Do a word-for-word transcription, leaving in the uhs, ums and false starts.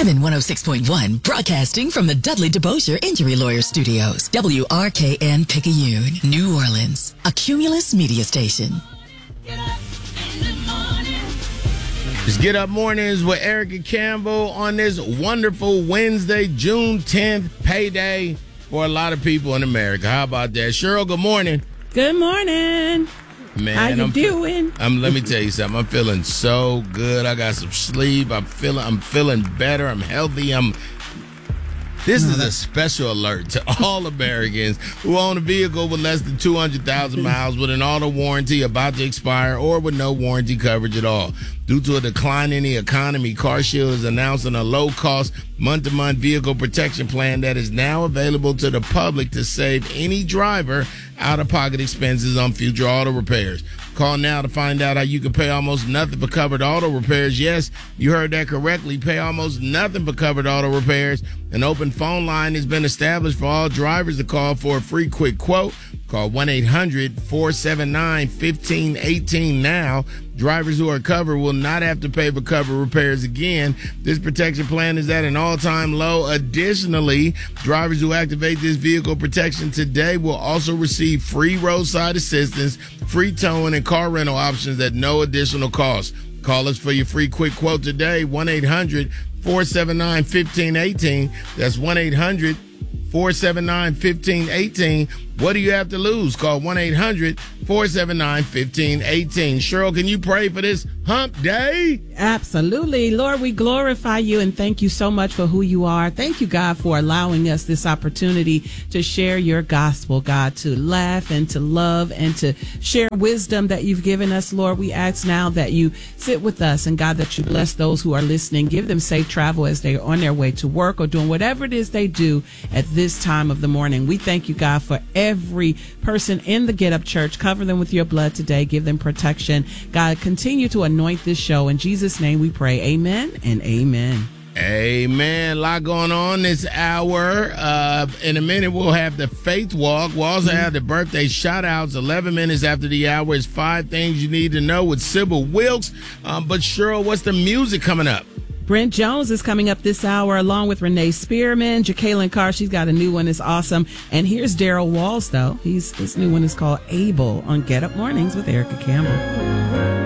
Heaven one oh six point one, broadcasting from the Dudley DeBosier Injury Lawyer Studios. W R K N Picayune, New Orleans. A Cumulus media station. Get up in the morning. It's Get Up Mornings with Erica Campbell on this wonderful Wednesday, June tenth, payday for a lot of people in America. How about that? Cheryl, good morning. Good morning. Man, How you I'm doing? Fe- I'm, let me tell you something. I'm feeling so good. I got some sleep. I'm feeling. I'm feeling better. I'm healthy. I'm. This is a special alert to all Americans who own a vehicle with less than two hundred thousand miles with an auto warranty about to expire or with no warranty coverage at all. Due to a decline in the economy, CarShield is announcing a low-cost month-to-month vehicle protection plan that is now available to the public to save any driver out-of-pocket expenses on future auto repairs. Call now to find out how you can pay almost nothing for covered auto repairs. Yes, you heard that correctly. Pay almost nothing for covered auto repairs. An open phone line has been established for all drivers to call for a free quick quote. Call one eight hundred four seven nine one five one eight now. Drivers who are covered will not have to pay for covered repairs again. This protection plan is at an all-time low. Additionally, drivers who activate this vehicle protection today will also receive free roadside assistance, free towing, and car rental options at no additional cost. Call us for your free quick quote today, one eight hundred four seven nine one five one eight. That's one eight hundred four seven nine one five one eight. What do you have to lose? Call one eight hundred four seven nine one five one eight. Cheryl, can you pray for this hump day? Absolutely. Lord, we glorify you and thank you so much for who you are. Thank you, God, for allowing us this opportunity to share your gospel, God, to laugh and to love and to share wisdom that you've given us. Lord, we ask now that you sit with us and, God, that you bless those who are listening. Give them safe travel as they are on their way to work or doing whatever it is they do at this time of the morning. We thank you, God, for every person in the Get Up Church. Cover them with your blood today. Give them protection. God, continue to anoint this show. In Jesus' name we pray. Amen and amen. Amen. A lot going on this hour. Uh, in a minute, we'll have the faith walk. We'll also have the birthday shout outs. eleven minutes after the hour is five things you need to know with Sybil Wilkes. Um, but Cheryl, what's the music coming up? Brent Jones is coming up this hour along with Renee Spearman. Jacqueline Carr, she's got a new one. It's awesome. And here's Daryl Walls, though. He's, his new one is called Able on Get Up Mornings with Erica Campbell.